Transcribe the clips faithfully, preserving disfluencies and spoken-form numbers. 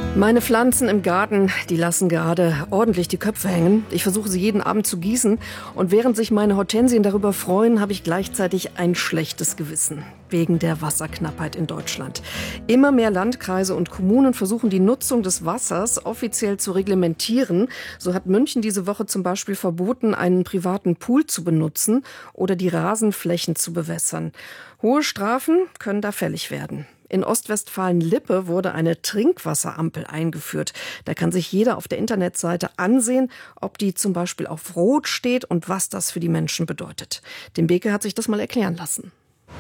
Meine Pflanzen im Garten, die lassen gerade ordentlich die Köpfe hängen. Ich versuche sie jeden Abend zu gießen. Und während sich meine Hortensien darüber freuen, habe ich gleichzeitig ein schlechtes Gewissen. Wegen der Wasserknappheit in Deutschland. Immer mehr Landkreise und Kommunen versuchen, die Nutzung des Wassers offiziell zu reglementieren. So hat München diese Woche zum Beispiel verboten, einen privaten Pool zu benutzen oder die Rasenflächen zu bewässern. Hohe Strafen können da fällig werden. In Ostwestfalen-Lippe wurde eine Trinkwasserampel eingeführt. Da kann sich jeder auf der Internetseite ansehen, ob die zum Beispiel auf Rot steht und was das für die Menschen bedeutet. Dem Beke hat sich das mal erklären lassen.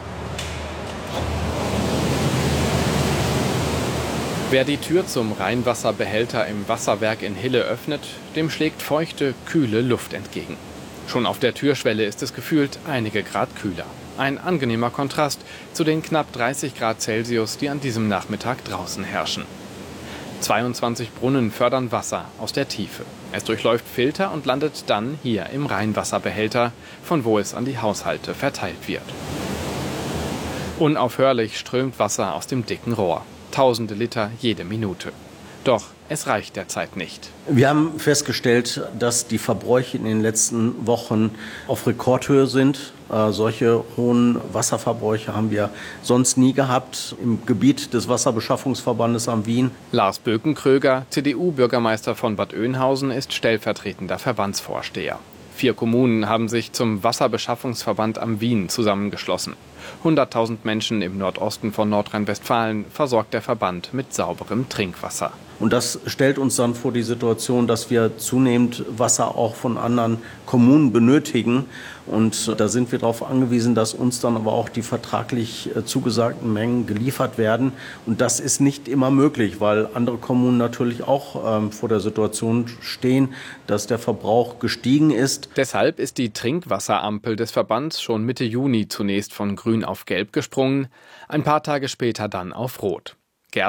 Wer die Tür zum Rheinwasserbehälter im Wasserwerk in Hille öffnet, dem schlägt feuchte, kühle Luft entgegen. Schon auf der Türschwelle ist es gefühlt einige Grad kühler. Ein angenehmer Kontrast zu den knapp dreißig Grad Celsius, die an diesem Nachmittag draußen herrschen. zweiundzwanzig Brunnen fördern Wasser aus der Tiefe. Es durchläuft Filter und landet dann hier im Rheinwasserbehälter, von wo es an die Haushalte verteilt wird. Unaufhörlich strömt Wasser aus dem dicken Rohr. Tausende Liter jede Minute. Doch es reicht derzeit nicht. Wir haben festgestellt, dass die Verbräuche in den letzten Wochen auf Rekordhöhe sind. Äh, solche hohen Wasserverbräuche haben wir sonst nie gehabt im Gebiet des Wasserbeschaffungsverbandes am Wien. Lars Bökenkröger, C D U-Bürgermeister von Bad Oeynhausen, ist stellvertretender Verbandsvorsteher. Vier Kommunen haben sich zum Wasserbeschaffungsverband am Wien zusammengeschlossen. hunderttausend Menschen im Nordosten von Nordrhein-Westfalen versorgt der Verband mit sauberem Trinkwasser. Und das stellt uns dann vor die Situation, dass wir zunehmend Wasser auch von anderen Kommunen benötigen. Und da sind wir darauf angewiesen, dass uns dann aber auch die vertraglich zugesagten Mengen geliefert werden. Und das ist nicht immer möglich, weil andere Kommunen natürlich auch ähm, vor der Situation stehen, dass der Verbrauch gestiegen ist. Deshalb ist die Trinkwasserampel des Verbands schon Mitte Juni zunächst von grün auf gelb gesprungen, ein paar Tage später dann auf rot.